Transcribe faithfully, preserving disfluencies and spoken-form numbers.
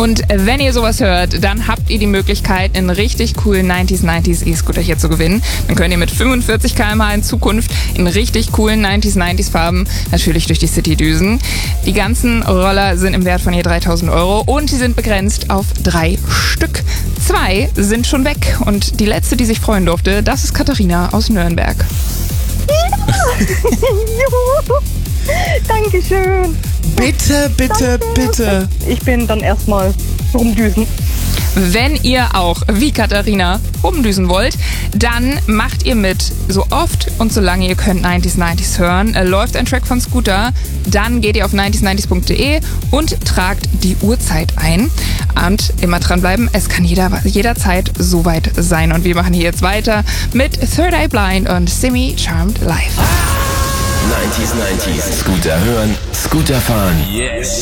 Und wenn ihr sowas hört, dann habt ihr die Möglichkeit, einen richtig coolen neunziger neunziger E-Scooter hier zu gewinnen. Dann könnt ihr mit fünfundvierzig Kilometer pro Stunde in Zukunft in richtig coolen neunziger neunziger Farben natürlich durch die City düsen. Die ganzen Roller sind im Wert von je dreitausend Euro und sie sind begrenzt auf drei Stück. Zwei sind schon weg und die letzte, die sich freuen durfte, das ist Katharina aus Nürnberg. Dankeschön. Bitte, bitte, Danke. bitte. Ich bin dann erstmal rumdüsen. Wenn ihr auch wie Katharina rumdüsen wollt, dann macht ihr mit, so oft und so lange ihr könnt neunziger neunziger hören. Äh, läuft ein Track von Scooter, dann geht ihr auf neunzig neunzig punkt de und tragt die Uhrzeit ein. Und immer dranbleiben, es kann jeder, jederzeit soweit sein. Und wir machen hier jetzt weiter mit Third Eye Blind und Simi Charmed Live. neunziger neunziger. Scooter hören, Scooter fahren. Yes.